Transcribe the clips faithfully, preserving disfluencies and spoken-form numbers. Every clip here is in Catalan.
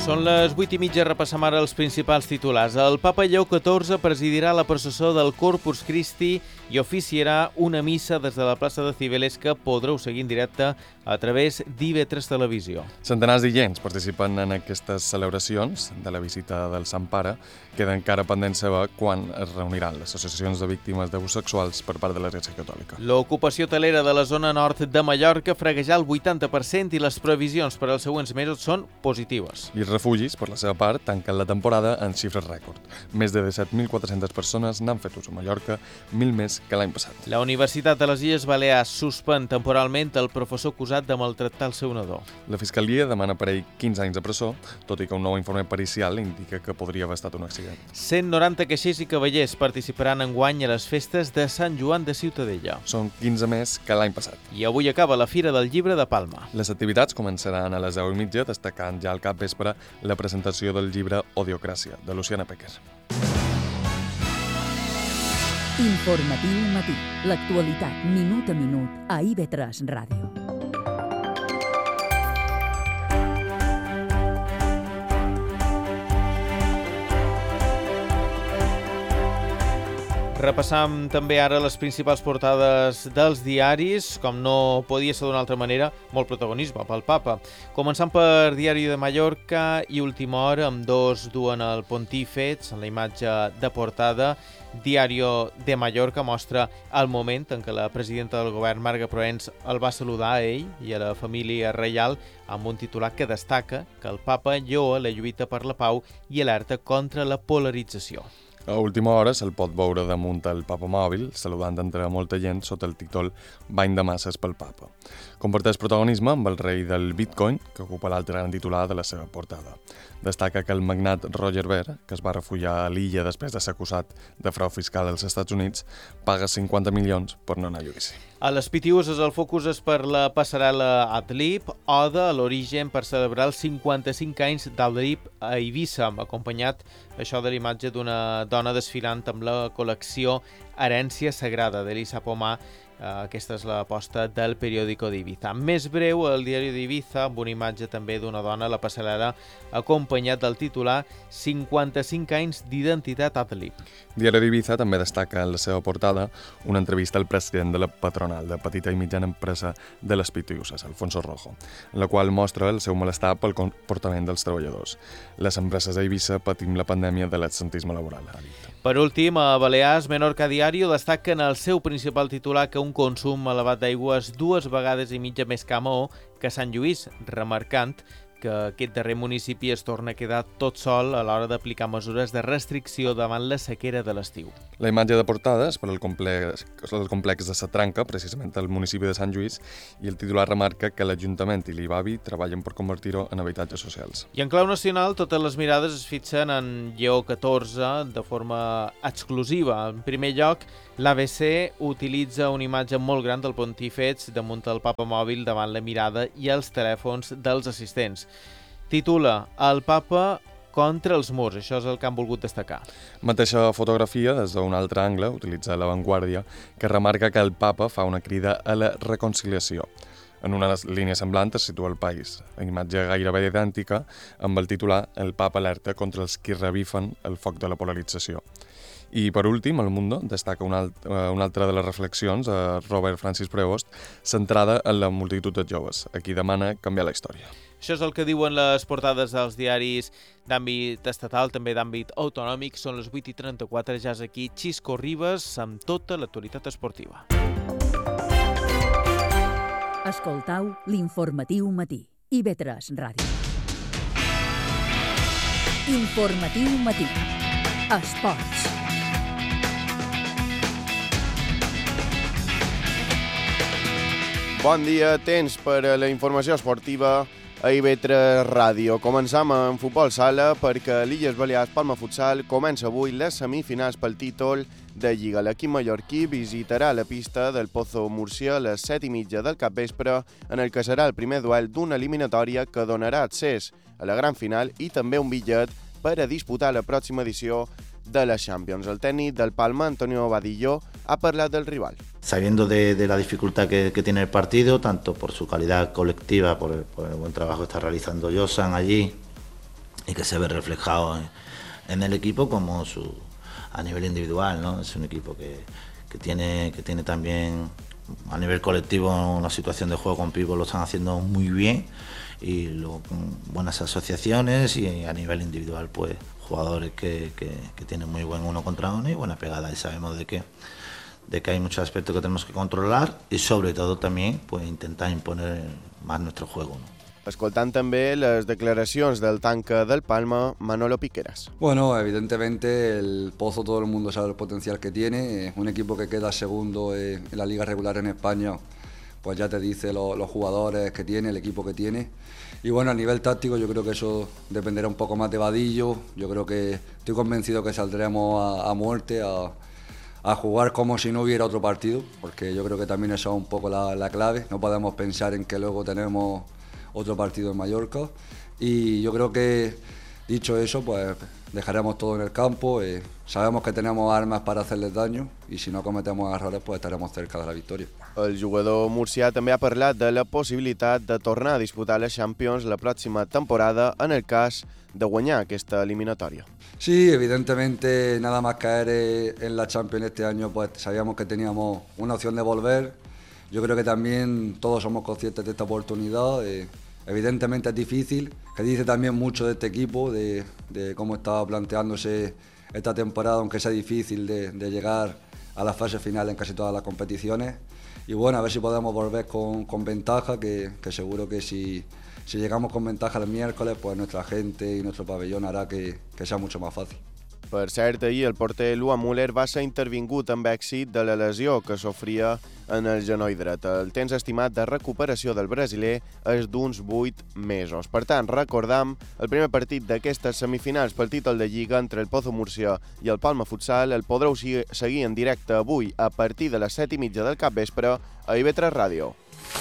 Són les vuit i mitja, repassem ara els principals titulars. El Papa Lleó catorze presidirà la processó del Corpus Christi i oficiarà una missa des de la plaça de Cibeles que podreu seguir en directe a través d'I V tres Televisió. Centenars d'illencs participen en aquestes celebracions de la visita del Sant Pare. Queda encara pendent saber quan es reuniran les associacions de víctimes d'abús sexuals per part de l'Església Catòlica. L'ocupació hotelera de la zona nord de Mallorca freguejà el vuitanta per cent i les previsions per als següents mesos són positives. I els refugis, per la seva part, tanquen la temporada en xifres rècord. Més de disset mil quatre-centes persones n'han fet ús a Mallorca, mil més que l'any passat. La Universitat de les Illes Balears suspèn temporalment el professor acusat de maltractar el seu nadó. La Fiscalia demana per ell quinze anys de presó, tot i que un nou informe pericial indica que podria haver estat un accident. cent noranta caixers i cavallers participaran enguany a les festes de Sant Joan de Ciutadella. Són quinze més que l'any passat. I avui acaba la Fira del Llibre de Palma. Les activitats començaran a les deu i mitja, destacant ja al capvespre la presentació del llibre Odiocràcia, de Luciana Pecker. Informatiu matí. L'actualitat minut a minut a I V tres Ràdio. Repassam també ara les principals portades dels diaris, com no podia ser d'una altra manera, molt protagonisme pel Papa. Començant per Diari de Mallorca i Última Hora, amb dos duen el Pontífex en la imatge de portada. Diario de Mallorca mostra el moment en què la presidenta del govern, Marga Proens, el va saludar a ell i a la família reial amb un titular que destaca que el Papa lloa la lluita per la pau i alerta contra la polarització. A última hora se'l pot veure damunt el Papa mòbil, saludant entre molta gent sota el títol Bany de masses pel Papa. Comparteix protagonisme amb el rei del Bitcoin, que ocupa l'altre gran titular de la seva portada. Destaca que el magnat Roger Ver, que es va refugiar a l'illa després de ser acusat de frau fiscal als Estats Units, paga cinquanta milions per no anar a judici. A les Pitiuses el focus és per la passarel·la Adlib, oda a l'origen per celebrar els cinquanta-cinc anys d'Adlib a Eivissa, acompanyat això de l'imatge d'una dona desfilant amb la col·lecció Herència Sagrada d'Elisa Pomar. Aquesta és l'aposta del periòdico d'Ibiza. Més breu, el diari d'Ibiza, amb una imatge també d'una dona a la passarel·la, acompanyat del titular cinquanta-cinc anys d'identitat Adlib. Diari d'Ibiza també destaca en la seva portada una entrevista al president de la patronal de petita i mitjana empresa de les Pitiuses, Alfonso Rojo, en la qual mostra el seu malestar pel comportament dels treballadors. Les empreses a Eivissa patim la pandèmia de l'absentisme laboral, ha dit. Per últim, a Balears, Menorca Diario destaca en el seu principal titular que un consum elevat d'aigua és dues vegades i mitja més que a Maó que a Sant Lluís, remarcant que aquest darrer municipi es torna a quedar tot sol a l'hora d'aplicar mesures de restricció davant la sequera de l'estiu. La imatge de portada és per al complex, el complex de Satranca, precisament al municipi de Sant Lluís, i el titular remarca que l'Ajuntament i l'I B A B I treballen per convertir-ho en habitatges socials. I en clau nacional, totes les mirades es fixen en Lleó catorze de forma exclusiva. En primer lloc, l'A B C utilitza una imatge molt gran del Pontífex damunt el Papa mòbil davant la mirada i els telèfons dels assistents. Titula El Papa contra els murs, això és el que han volgut destacar. Mateixa fotografia, des d'un altre angle, utilitza La Vanguardia, que remarca que el Papa fa una crida a la reconciliació. En una línia semblant es situa el País, la imatge gairebé idèntica, amb el titular El Papa alerta contra els qui revifen el foc de la polarització. I per últim, El Mundo destaca una, alt, una altra de les reflexions a Robert Francis Prevost, centrada en la multitud de joves, a qui demana canviar la història. Això és el que diuen les portades dels diaris d'àmbit estatal, també d'àmbit autonòmic. Són les vuit i trenta-quatre, ja és aquí Xisco Ribas amb tota l'actualitat esportiva. Escoltau l'informatiu matí. I V tres Ràdio. Informatiu matí. Esports. Bon dia, temps per a la informació esportiva a I V tres Ràdio. Començam en futbol sala perquè l'Illes Balears Palma Futsal comença avui les semifinals pel títol de Lliga. L'equip mallorquí visitarà la pista del Pozo Múrcia a les set i mitja del capvespre, en el que serà el primer duel d'una eliminatòria que donarà accés a la gran final i també un bitllet per a disputar la pròxima edició de la Champions. El técnico del Palma, Antonio Vadillo, ha hablado del rival. Sabiendo de, de la dificultad que, que tiene el partido, tanto por su calidad colectiva, por el, por el buen trabajo que está realizando Josan allí, y que se ve reflejado en, en el equipo como su, a nivel individual, ¿no? Es un equipo que, que, tiene, que tiene también a nivel colectivo una situación de juego con Pipo, lo están haciendo muy bien y lo, buenas asociaciones, y a nivel individual pues jugadores que, que, que tienen muy buen uno contra uno y buena pegada, y sabemos de que, de que hay muchos aspectos que tenemos que controlar y sobre todo también pues intentar imponer más nuestro juego, ¿no? Escoltant també les declaracions del tanque del Palma, Manolo Piqueras. Bueno, evidentemente el Pozo, todo el mundo sabe el potencial que tiene. Un equipo que queda segundo en la liga regular en España, pues ya te dice lo, los jugadores que tiene, el equipo que tiene. Y bueno, a nivel táctico yo creo que eso dependerá un poco más de Vadillo. Yo creo que estoy convencido que saldremos a, a muerte, a, a jugar como si no hubiera otro partido, porque yo creo que también eso es un poco la, la clave. No podemos pensar en que luego tenemos otro partido en Mallorca, y yo creo que, dicho eso, pues dejaremos todo en el campo. Eh, sabemos que tenemos armas para hacerles daño y si no cometemos errores pues estaremos cerca de la victòria. El jugador murcià també ha parlat de la possibilitat de tornar a disputar les Champions la pròxima temporada en el cas de guanyar aquesta eliminatòria. Sí, evidentemente nada más caer en la Champions este año pues sabíamos que teníamos una opción de volver. Yo creo que también todos somos conscientes de esta oportunidad. Eh, evidentemente es difícil, que dice también mucho de este equipo, de, de cómo está planteándose esta temporada, aunque sea difícil de, de llegar a la fase final en casi todas las competiciones. Y bueno, a ver si podemos volver con, con ventaja, que, que seguro que si, si llegamos con ventaja el miércoles, pues nuestra gente y nuestro pabellón hará que, que sea mucho más fácil. Per cert, ahir el porter Luan Müller va ser intervingut amb èxit de la lesió que sofria en el genoll dret. El temps estimat de recuperació del brasiler és d'uns vuit mesos. Per tant, recordam, el primer partit d'aquestes semifinals pel títol de Lliga entre el Pozo Murcia i el Palma Futsal el podreu seguir en directe avui a partir de les set i mitja del capvespre a I B tres Ràdio.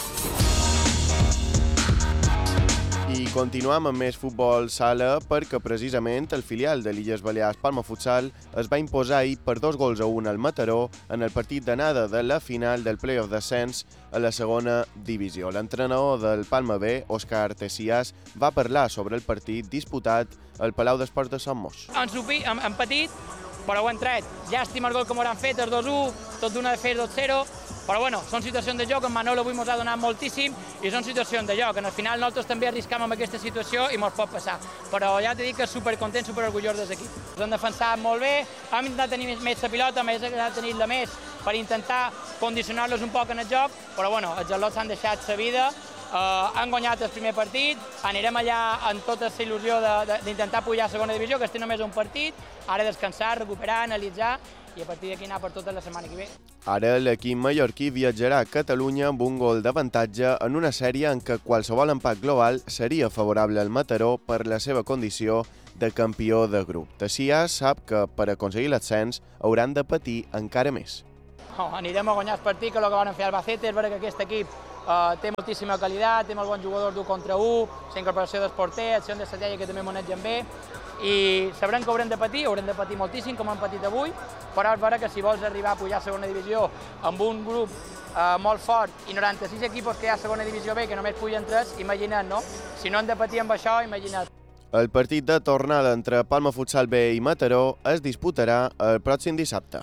I continuam amb més futbol sala perquè precisament el filial de l'Illes Balears Palma Futsal es va imposar ahir per dos gols a un al Mataró en el partit d'anada de la final del play-off d'ascens a la segona divisió. L'entrenador del Palma B, Òscar Tessias, va parlar sobre el partit disputat al Palau d'Esports de Sant Mos. Han, supi, han, han patit, però ho han tret. Llàstima el gol que m'ho han fet, el dos u, tot d'una de fer dos zero. Però bueno, són situacions de joc, en Manolo avui ens ha donat moltíssim i són situacions de joc. En el final nosaltres també arriscam amb aquesta situació i ens pot passar. Però ja t'he dit que supercontent, superorgullós de l'equip. Ens hem defensat molt bé, hem intentat tenir més la pilota, més intentat tenir-la més per intentar condicionar-los un poc en el joc, però bueno, els al·lots s'han deixat la vida, uh, han guanyat el primer partit, anirem allà amb tota la il·lusió d'intentar pujar a segona divisió, que estem només un partit, ara descansar, recuperar, analitzar, i a partir d'aquí anar per tota la setmana que ve. Ara l'equip mallorquí viatjarà a Catalunya amb un gol d'avantatge en una sèrie en què qualsevol empat global seria favorable al Mataró per la seva condició de campió de grup. Tessias sap que per aconseguir l'ascens hauran de patir encara més. Oh, anirem a guanyar el partit, que és el que van fer Albacete. És veritat que aquest equip uh, té moltíssima qualitat, té molt bons jugadors d'un contra un, la incorporació dels porters, acció d'estratègia que també manegen bé, i sabrem que haurem de patir, haurem de patir moltíssim, com hem patit avui, però és veritat que si vols arribar a pujar a segona divisió amb un grup uh, molt fort i noranta-sis equipos que hi ha a segona divisió B, que només pugen tres, imagina't, no? Si no hem de patir amb això, imagina't. El partit de tornada entre Palma Futsal B i Mataró es disputarà el pròxim dissabte.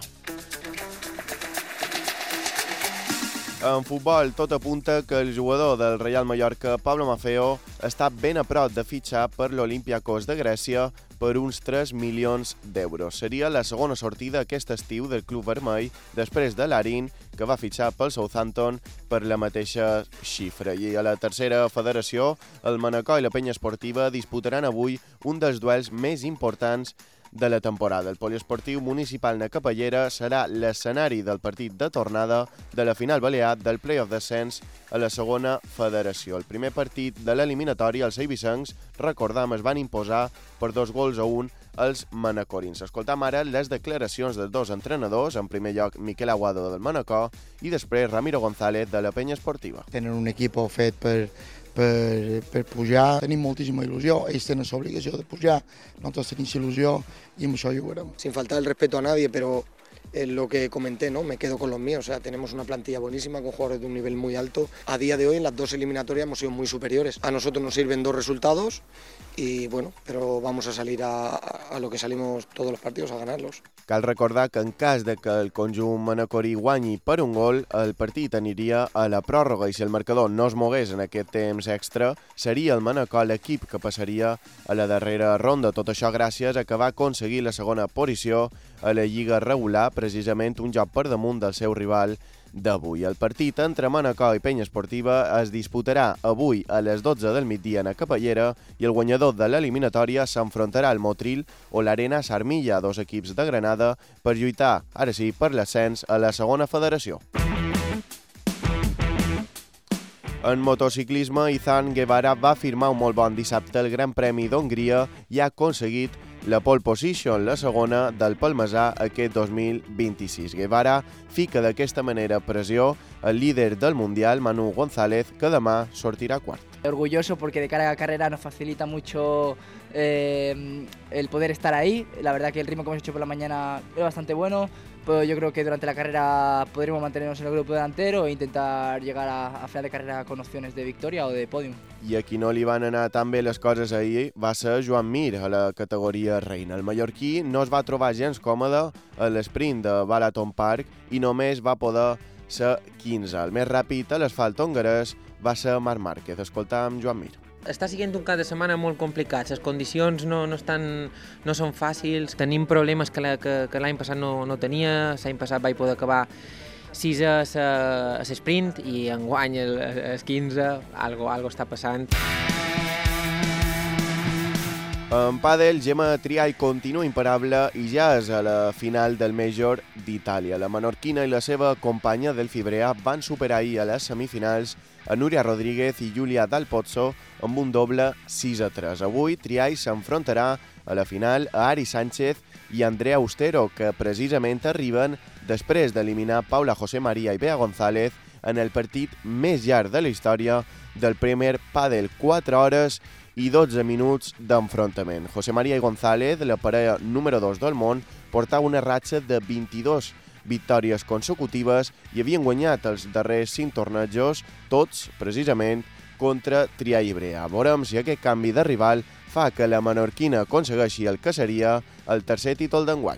En futbol, tot apunta que el jugador del Real Mallorca, Pablo Maffeo, està ben a prop de fitxar per l'Olympiacos de Grècia per uns tres milions d'euros. Seria la segona sortida aquest estiu del club vermell després de l'Arin, que va fitxar pel Southampton per la mateixa xifra. I a la tercera federació, el Manacor i la Penya Esportiva disputaran avui un dels duels més importants de la temporada. El poliesportiu municipal na Capellera serà l'escenari del partit de tornada de la final balear del play-off d'ascens a la segona federació. El primer partit de l'eliminatòria, els eivissencs, recordam, es van imposar per dos gols a un als manacorins. Escoltam ara les declaracions dels dos entrenadors, en primer lloc Miquel Aguado del Manacor i després Ramiro González de la Penya Esportiva. Tenen un equip fet per Per, per pujar, tenim moltíssima il·lusió, ells tenen l'obligació de pujar, nosaltres tenim il·lusió y amb això jugarem. Sin faltar el respeto a nadie, pero eh, lo que comenté, ¿no? Me quedo con los míos, o sea, tenemos una plantilla buenísima con jugadores de un nivel muy alto. A día de hoy en las dos eliminatorias hemos sido muy superiores. A nosotros nos sirven dos resultados y bueno, pero vamos a salir a, a lo que salimos todos los partidos, a ganarlos. Cal recordar que en cas de que el conjunt manacorí guanyi per un gol, el partit aniria a la pròrroga i si el marcador no es mogués en aquest temps extra, seria el Manacor l'equip que passaria a la darrera ronda. Tot això gràcies a que va aconseguir la segona posició a la Lliga regular, precisament un joc per damunt del seu rival d'avui. El partit entre Manacor i Penya Esportiva es disputarà avui a les dotze del migdia a Capellera i el guanyador de l'eliminatòria s'enfrontarà al Motril o l'Arena Sarmilla, dos equips de Granada, per lluitar, ara sí, per l'ascens a la segona federació. En motociclisme, Izan Guevara va firmar un molt bon dissabte el Gran Premi d'Hongria i ha aconseguit la pole position, la segona del palmesà aquest dos mil vint-i-sis. Guevara fica d'aquesta manera pressió al líder del Mundial, Manu González, que demà sortirà quart. Orgulloso porque de cara a la carrera nos facilita mucho eh, el poder estar ahí. La verdad que el ritmo que hemos hecho por la mañana es bastante bueno, pero yo creo que durante la carrera podremos mantenernos en el grupo delantero e intentar llegar a, a final de carrera con opciones de victoria o de podium. I a qui no li van anar tan bé les coses ahir va ser Joan Mir, a la categoria reina. El mallorquí no es va trobar gens còmode a l'esprint de Balaton Park i només va poder ser quinze. El més ràpid a l'asfalt hongarès va ser Marc Márquez. Escoltàvem Joan Mir. Està sent un cap de setmana molt complicat, les condicions no, no, estan, no són fàcils, tenim problemes que, la, que, que l'any passat no, no tenia, l'any passat vaig poder acabar sis a l'esprint i enguany el, el quinze, algo, algo està passant. En pàdel, Gemma Triay continua imparable i ja és a la final del Major d'Itàlia. La menorquina i la seva companya del Fibrea van superar ahir a les semifinals a Núria Rodríguez i Júlia Dal Pozzo amb un doble sis a tres. Avui, Triay s'enfrontarà a la final a Ari Sánchez i Andrea Austero, que precisament arriben després d'eliminar Paula José María i Bea González en el partit més llarg de la història del Premier Padel, quatre hores i dotze minuts d'enfrontament. José María i González, la parella número dos del món, portava una ratxa de vint-i-dos victòries consecutives i havien guanyat els darrers cinc tornejos, tots, precisament, contra Triay i Brea. Veurem si aquest canvi de rival fa que la menorquina aconsegueixi el que seria el tercer títol d'enguany.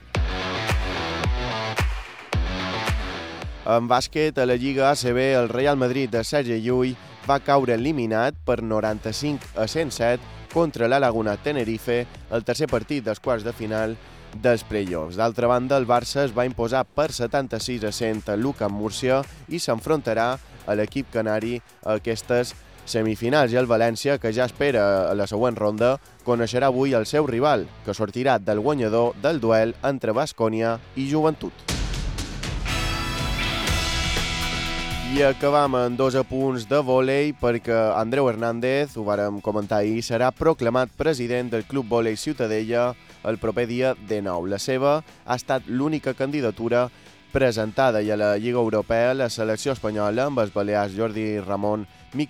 En bàsquet, a la Lliga A C B, el Real Madrid de Sergi Llull va caure eliminat per noranta-cinc a cent set contra la Laguna Tenerife, el tercer partit dels quarts de final dels play-offs. D'altra banda, el Barça es va imposar per setanta-sis a cent a l'U Camp Múrcia i s'enfrontarà a l'equip canari a aquestes semifinals. I el València, que ja espera a la següent ronda, coneixerà avui el seu rival, que sortirà del guanyador del duel entre Baskonia i Joventut. I acabam amb dos apunts de vòlei perquè Andreu Hernández, ho vàrem comentar ahir, serà proclamat president del Club Vòlei Ciutadella el proper dia dinou. La seva ha estat l'única candidatura presentada i a la Lliga Europea la selecció espanyola amb els balears Jordi Ramon, Miquel